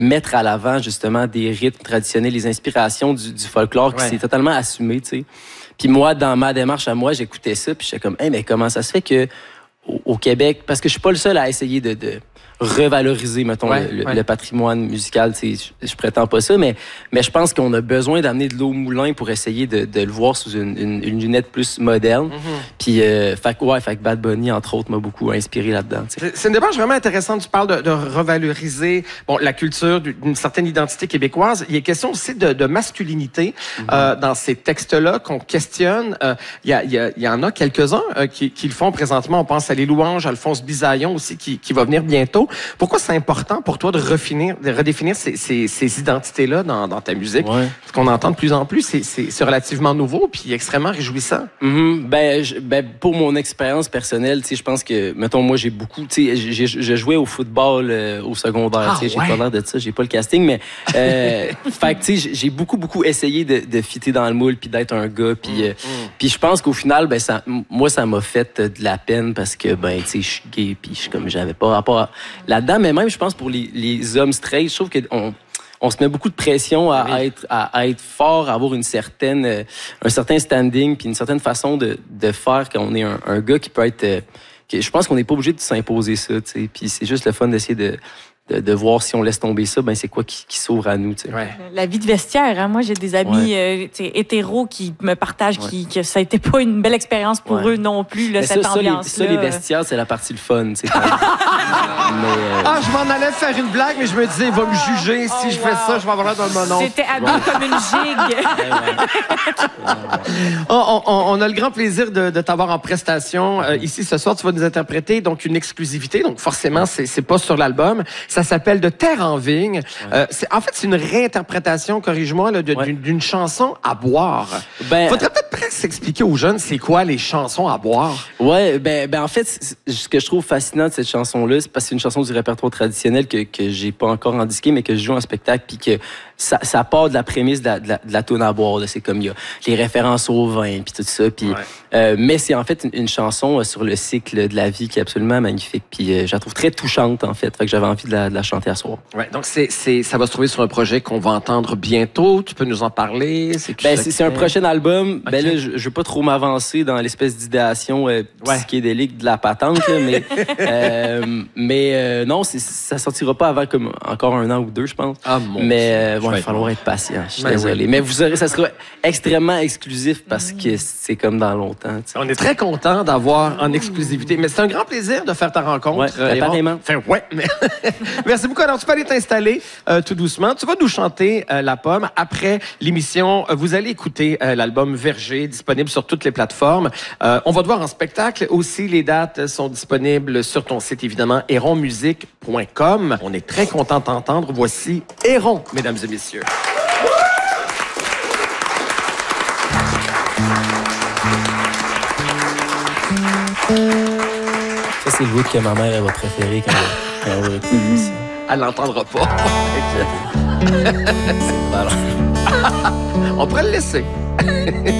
mettre à l'avant justement des rythmes traditionnels, les inspirations du folklore qui s'est totalement assumé, tu sais. Puis moi, dans ma démarche à moi, j'écoutais ça, puis j'étais comme, hey, mais comment ça se fait que au Québec, parce que je suis pas le seul à essayer de revaloriser, mettons, le patrimoine musical. Je prétends pas ça, mais je pense qu'on a besoin d'amener de l'eau au moulin pour essayer de le voir sous une lunette plus moderne. Puis, fait que Bad Bunny, entre autres, m'a beaucoup inspiré là-dedans. T'sais. C'est une démarche vraiment intéressante. Tu parles de revaloriser la culture d'une certaine identité québécoise. Il est question aussi de masculinité dans ces textes-là qu'on questionne. Il y en a quelques-uns qui le font présentement. On pense à Les Louanges, Alphonse Bisaillon aussi, qui va venir bientôt. Pourquoi c'est important pour toi de redéfinir ces identités-là dans ta musique? Ce qu'on entend de plus en plus, c'est relativement nouveau puis extrêmement réjouissant. Pour mon expérience personnelle, je pense que, mettons, moi, j'ai beaucoup... Je jouais au football au secondaire. J'ai pas l'air de ça, j'ai pas le casting, mais... j'ai beaucoup essayé de fitter dans le moule puis d'être un gars. Puis je pense qu'au final, ça m'a fait de la peine parce que, je suis gay puis j'avais pas rapport là-dedans, mais même, je pense, pour les hommes straight, je trouve qu'on se met beaucoup de pression à être fort, à avoir un certain standing, puis une certaine façon de faire quand on est un gars qui peut être... je pense qu'on n'est pas obligé de s'imposer ça, tu sais. Puis c'est juste le fun d'essayer de voir si on laisse tomber ça, c'est quoi qui s'ouvre à nous. La vie de vestiaire, hein? Moi, j'ai des amis hétéros qui me partagent que ça n'était pas une belle expérience pour eux non plus, cette ambiance-là. Les vestiaires, c'est la partie le fun. Je m'en allais faire une blague, mais je me disais, il va me juger si je fais ça, je vais avoir l'air d'un monon. J'étais habillée comme une gigue. On a le grand plaisir de t'avoir en prestation. Ici, ce soir, tu vas nous interpréter donc une exclusivité. Donc, forcément, c'est pas sur l'album. Ça s'appelle De terre en vigne. C'est une réinterprétation, corrige-moi, d'une chanson à boire. Faudrait peut-être presque expliquer aux jeunes c'est quoi les chansons à boire. En fait, ce que je trouve fascinant de cette chanson-là, c'est parce que c'est une chanson du répertoire traditionnel que j'ai pas encore en disqué, mais que je joue en spectacle, puis que ça part de la prémisse de la toune à boire. C'est comme il y a les références au vin, puis tout ça. Puis, mais c'est en fait une chanson sur le cycle de la vie qui est absolument magnifique. Puis je la trouve très touchante, en fait. Fait que j'avais envie de la chanter à soir. Donc ça va se trouver sur un projet qu'on va entendre bientôt. Tu peux nous en parler? C'est un prochain album. Okay. Là, je veux pas trop m'avancer dans l'espèce d'idéation psychédélique de la patente, là, mais non, ça sortira pas avant comme encore 1 an ou 2, je pense. Mais il va falloir être patient. Je suis désolé. Mais ça sera extrêmement exclusif parce que c'est comme dans longtemps. T'sais. On est très content d'avoir en exclusivité. Mais c'est un grand plaisir de faire ta rencontre. Apparemment. Merci beaucoup. Alors, tu peux aller t'installer tout doucement. Tu vas nous chanter La Pomme. Après l'émission, vous allez écouter l'album Verger, disponible sur toutes les plateformes. On va te voir en spectacle. Aussi, les dates sont disponibles sur ton site, évidemment, héronmusique.com. On est très content de t'entendre. Voici Héron, mesdames et messieurs. Ça, c'est le bout que ma mère elle va préférer quand elle va écouter l'émission. Elle l'entendra pas. On pourrait le laisser.